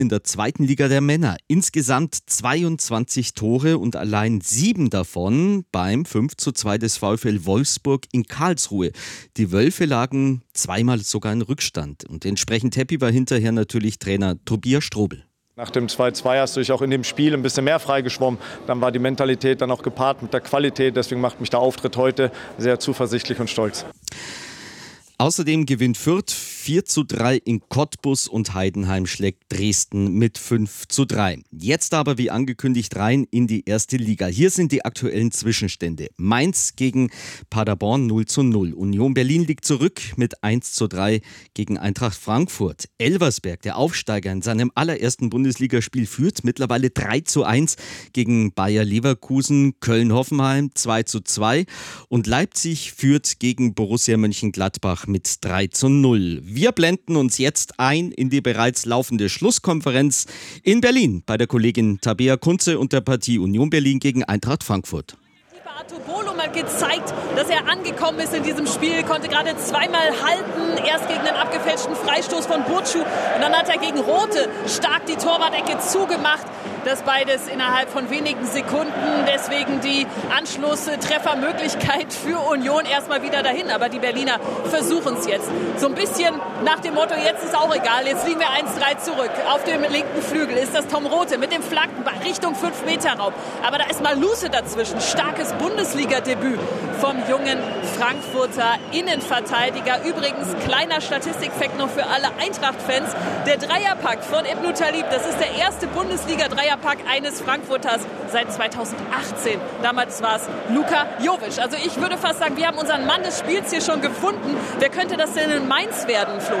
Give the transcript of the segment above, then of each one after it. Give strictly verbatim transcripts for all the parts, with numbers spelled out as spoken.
in der zweiten Liga der Männer. Insgesamt zweiundzwanzig Tore und allein sieben davon beim fünf zu zwei des VfL Wolfsburg in Karlsruhe. Die Wölfe lagen zweimal sogar in Rückstand. Und entsprechend happy war hinterher natürlich Trainer Tobias Strobel. Nach dem zwei zwei hast du dich auch in dem Spiel ein bisschen mehr freigeschwommen. Dann war die Mentalität dann auch gepaart mit der Qualität. Deswegen macht mich der Auftritt heute sehr zuversichtlich und stolz. Außerdem gewinnt Fürth vier zu drei in Cottbus und Heidenheim schlägt Dresden mit fünf zu drei. Jetzt aber wie angekündigt rein in die erste Liga. Hier sind die aktuellen Zwischenstände. Mainz gegen Paderborn null zu null. Union Berlin liegt zurück mit eins zu drei gegen Eintracht Frankfurt. Elversberg, der Aufsteiger in seinem allerersten Bundesligaspiel, führt mittlerweile drei zu eins gegen Bayer Leverkusen. Köln-Hoffenheim zwei zu zwei und Leipzig führt gegen Borussia Mönchengladbach mit drei zu null. Wir blenden uns jetzt ein in die bereits laufende Schlusskonferenz in Berlin bei der Kollegin Tabea Kunze und der Partie Union Berlin gegen Eintracht Frankfurt. Bolum hat gezeigt, dass er angekommen ist in diesem Spiel, konnte gerade zweimal halten, erst gegen einen abgefälschten Freistoß von Burcu und dann hat er gegen Rote stark die Torwart-Ecke zugemacht. Das beides innerhalb von wenigen Sekunden, deswegen die Anschlusstreffermöglichkeit für Union erstmal wieder dahin. Aber die Berliner versuchen es jetzt. So ein bisschen nach dem Motto, jetzt ist auch egal, jetzt liegen wir eins drei zurück. Auf dem linken Flügel ist das Tom Rote mit dem Flankenball Richtung fünf Meter Raum. Aber da ist Maluse dazwischen. Starkes Bundesliga-Debüt vom jungen Frankfurter Innenverteidiger. Übrigens, kleiner Statistikfakt noch für alle Eintracht-Fans. Der Dreierpack von Ibn Talib, das ist der erste Bundesliga-Dreierpack eines Frankfurters seit zweitausendachtzehn. Damals war es Luka Jovic. Also ich würde fast sagen, wir haben unseren Mann des Spiels hier schon gefunden. Wer könnte das denn in Mainz werden, Flo?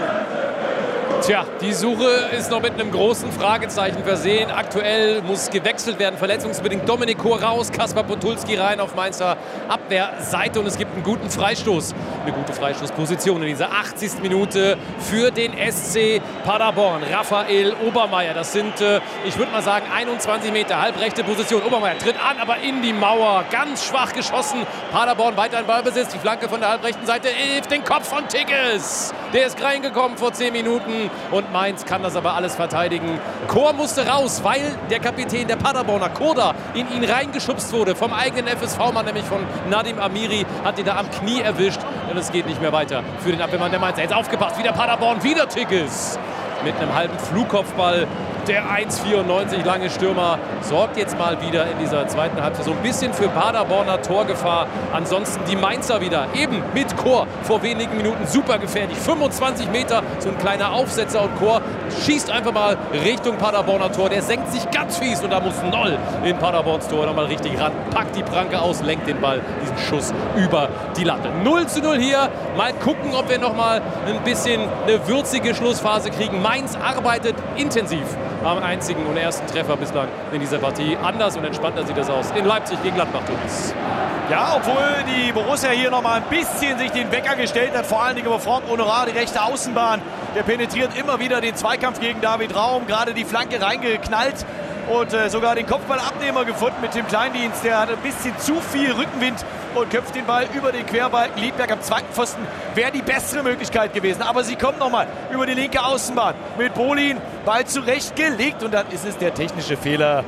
Tja, die Suche ist noch mit einem großen Fragezeichen versehen. Aktuell muss gewechselt werden, verletzungsbedingt. Dominik Kohr raus, Kaspar Potulski rein auf Mainzer Abwehrseite und es gibt einen guten Freistoß. Eine gute Freistoßposition in dieser achtzigsten Minute für den S C Paderborn. Raphael Obermeier, das sind, ich würde mal sagen, einundzwanzig Meter, halbrechte Position. Obermeier tritt an, aber in die Mauer. Ganz schwach geschossen. Paderborn weiter in Ballbesitz. Die Flanke von der halbrechten Seite. Hilft den Kopf von Tigges. Der ist reingekommen vor zehn Minuten. Und Mainz kann das aber alles verteidigen. Kohr musste raus, weil der Kapitän der Paderborner, Koda, in ihn reingeschubst wurde. Vom eigenen F S V-Mann, nämlich von Nadim Amiri, hat ihn da am Knie erwischt. Und es geht nicht mehr weiter für den Abwehrmann der Mainzer. Jetzt aufgepasst, wieder Paderborn, wieder Tigges. Mit einem halben Flugkopfball. Der eins vierundneunzig lange Stürmer sorgt jetzt mal wieder in dieser zweiten Halbzeit so ein bisschen für Paderborner Torgefahr. Ansonsten die Mainzer wieder, eben mit Kohr vor wenigen Minuten super gefährlich. fünfundzwanzig Meter, so ein kleiner Aufsetzer und Kohr schießt einfach mal Richtung Paderborner Tor. Der senkt sich ganz fies und da muss Noll in Paderborns Tor nochmal richtig ran. Packt die Pranke aus, lenkt den Ball, diesen Schuss über die Latte. null zu null hier. Mal gucken, ob wir nochmal ein bisschen eine würzige Schlussphase kriegen. Mainz arbeitet intensiv am einzigen und ersten Treffer bislang in dieser Partie. Anders und entspannter sieht das aus in Leipzig gegen Gladbach. Thomas. Ja, obwohl die Borussia hier noch mal ein bisschen sich den Wecker gestellt hat, vor allen Dingen über Franck Honorat, die rechte Außenbahn. Der penetriert immer wieder den Zweikampf gegen David Raum, gerade die Flanke reingeknallt und äh, sogar den Kopfballabnehmer gefunden mit dem Kleindienst. Der hat ein bisschen zu viel Rückenwind und köpft den Ball über den Querbalken. Liedberg am zweiten Pfosten wäre die bessere Möglichkeit gewesen. Aber sie kommt nochmal über die linke Außenbahn mit Bolin. Ball zurechtgelegt und dann ist es der technische Fehler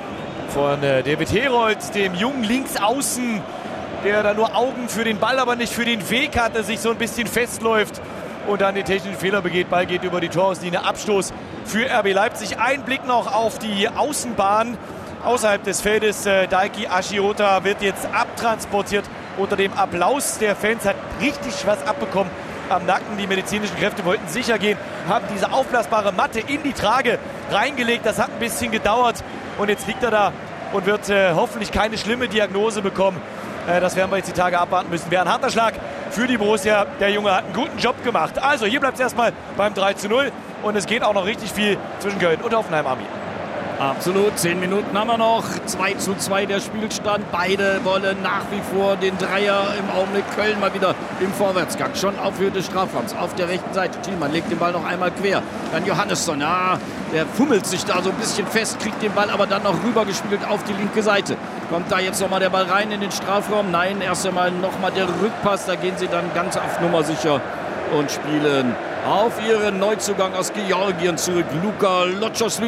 von äh, David Herold, dem jungen Linksaußen, der da nur Augen für den Ball, aber nicht für den Weg hat, der sich so ein bisschen festläuft und dann den technischen Fehler begeht. Ball geht über die Torauslinie, Abstoß für R B Leipzig. Ein Blick noch auf die Außenbahn außerhalb des Feldes. Äh, Daiki Ashiota wird jetzt abtransportiert unter dem Applaus der Fans, hat richtig was abbekommen am Nacken. Die medizinischen Kräfte wollten sicher gehen, haben diese aufblasbare Matte in die Trage reingelegt. Das hat ein bisschen gedauert und jetzt liegt er da und wird äh, hoffentlich keine schlimme Diagnose bekommen. Äh, das werden wir jetzt die Tage abwarten müssen. Wäre ein harter Schlag für die Borussia. Der Junge hat einen guten Job gemacht. Also hier bleibt es erstmal beim drei zu null und es geht auch noch richtig viel zwischen Köln und Hoffenheim, Armin. Absolut, zehn Minuten haben wir noch, zwei zu zwei der Spielstand, beide wollen nach wie vor den Dreier, im Augenblick Köln mal wieder im Vorwärtsgang, schon auf Höhe des Strafraums, auf der rechten Seite, Thielmann legt den Ball noch einmal quer, dann Johannesson, ja, der fummelt sich da so ein bisschen fest, kriegt den Ball aber dann noch rübergespielt auf die linke Seite, kommt da jetzt nochmal der Ball rein in den Strafraum, nein, erst einmal nochmal der Rückpass, da gehen sie dann ganz auf Nummer sicher und spielen auf ihren Neuzugang aus Georgien zurück, Luka Lotschos.